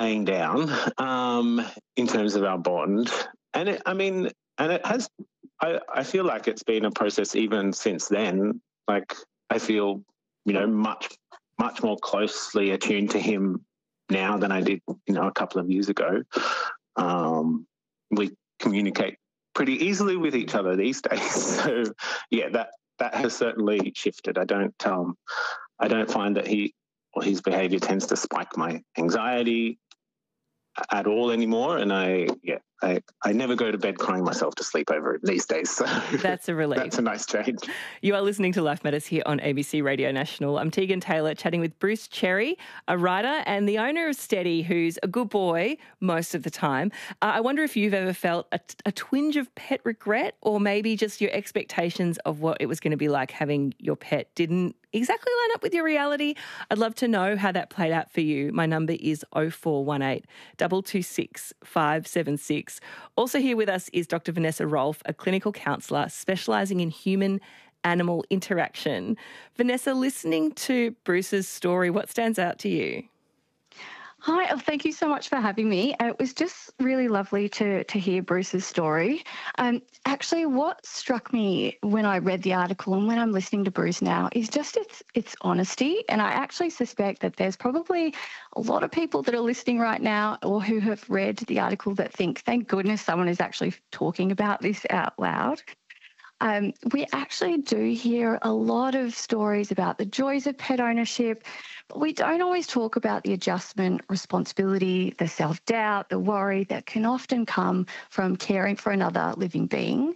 laying down in terms of our bond. And it has, I feel like it's been a process even since then. Like, I feel, much more closely attuned to him now than I did, a couple of years ago. We communicate pretty easily with each other these days. So, yeah, that has certainly shifted. I don't find that his behaviour tends to spike my anxiety at all anymore, and I never go to bed crying myself to sleep over it these days. So that's a relief. That's a nice change. You are listening to Life Matters here on ABC Radio National. I'm Tegan Taylor, chatting with Bruce Cherry, a writer and the owner of Steady, who's a good boy most of the time. I wonder if you've ever felt a twinge of pet regret, or maybe just your expectations of what it was going to be like having your pet didn't exactly line up with your reality. I'd love to know how that played out for you. My number is 0418 226 576. Also here with us is Dr. Vanessa Rolfe, a clinical counsellor specialising in human-animal interaction. Vanessa, listening to Bruce's story, what stands out to you? Hi, thank you so much for having me. It was just really lovely to hear Bruce's story. Actually, what struck me when I read the article and when I'm listening to Bruce now is just its honesty. And I actually suspect that there's probably a lot of people that are listening right now or who have read the article that think, thank goodness someone is actually talking about this out loud. We actually do hear a lot of stories about the joys of pet ownership, but we don't always talk about the adjustment, responsibility, the self-doubt, the worry that can often come from caring for another living being.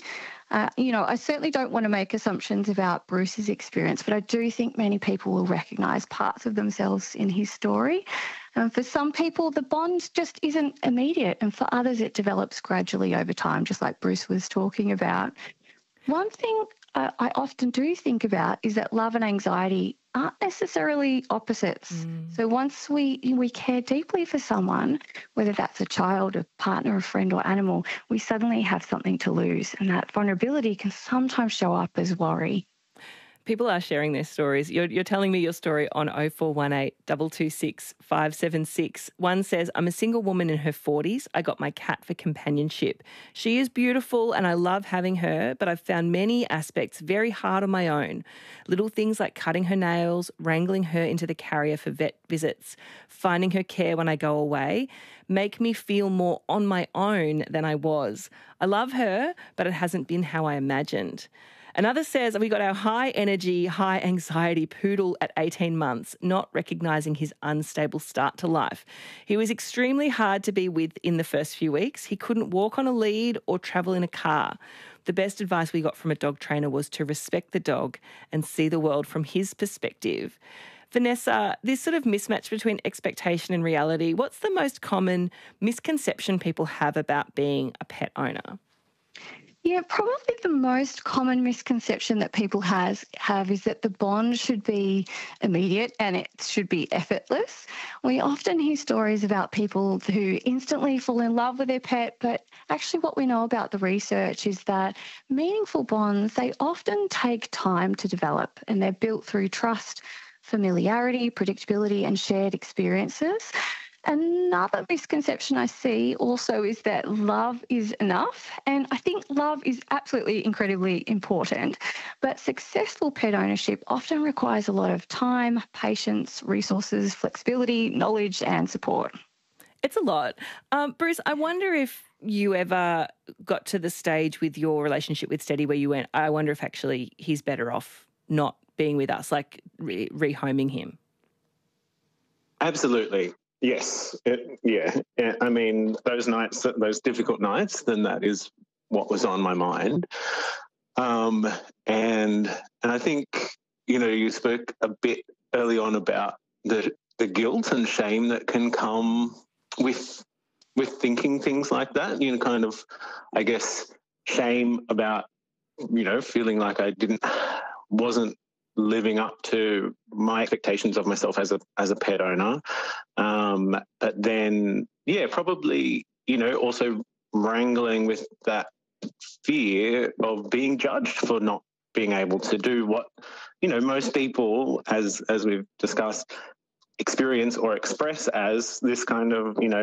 I certainly don't want to make assumptions about Bruce's experience, but I do think many people will recognise parts of themselves in his story. For some people, the bond just isn't immediate, and for others it develops gradually over time, just like Bruce was talking about. One thing I often do think about is that love and anxiety aren't necessarily opposites. So once we care deeply for someone, whether that's a child, a partner, a friend or animal, we suddenly have something to lose, and that vulnerability can sometimes show up as worry. People are sharing their stories. You're telling me your story on 0418 226 576. One says, I'm a single woman in her 40s. I got my cat for companionship. She is beautiful and I love having her, but I've found many aspects very hard on my own. Little things like cutting her nails, wrangling her into the carrier for vet visits, finding her care when I go away, make me feel more on my own than I was. I love her, but it hasn't been how I imagined. Another says, we got our high energy, high anxiety poodle at 18 months, not recognising his unstable start to life. He was extremely hard to be with in the first few weeks. He couldn't walk on a lead or travel in a car. The best advice we got from a dog trainer was to respect the dog and see the world from his perspective. Vanessa, this sort of mismatch between expectation and reality, what's the most common misconception people have about being a pet owner? Yeah, probably the most common misconception that people have is that the bond should be immediate and it should be effortless. We often hear stories about people who instantly fall in love with their pet, but actually what we know about the research is that meaningful bonds, they often take time to develop, and they're built through trust, familiarity, predictability and shared experiences. Another misconception I see also is that love is enough, and I think love is absolutely incredibly important, but successful pet ownership often requires a lot of time, patience, resources, flexibility, knowledge and support. It's a lot. Bruce, I wonder if you ever got to the stage with your relationship with Steady where you went, I wonder if actually he's better off not being with us, like rehoming him. Absolutely. Yes. I mean, those nights, those difficult nights, then that is what was on my mind. And I think, you spoke a bit early on about the guilt and shame that can come with thinking things like that, kind of, I guess, shame about, feeling like I wasn't living up to my expectations of myself as a pet owner. But then, probably, also wrangling with that fear of being judged for not being able to do what, most people, as we've discussed, experience or express as this kind of,